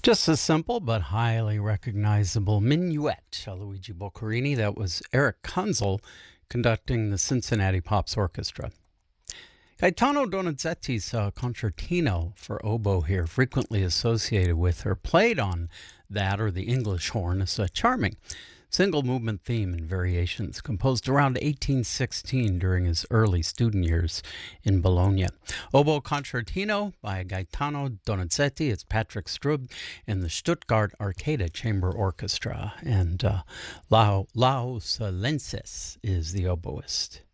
Just a simple but highly recognizable minuet, Luigi Boccherini. That was Eric Kunzel conducting the Cincinnati Pops Orchestra. Gaetano Donizetti's concertino for oboe here, frequently associated with or played on that or the English horn, is a charming single movement theme and variations composed around 1816 during his early student years in Bologna. Oboe Concertino by Gaetano Donizetti. It's Patrick Strub and the Stuttgart Arcada Chamber Orchestra. And Laus Lenses is the oboist.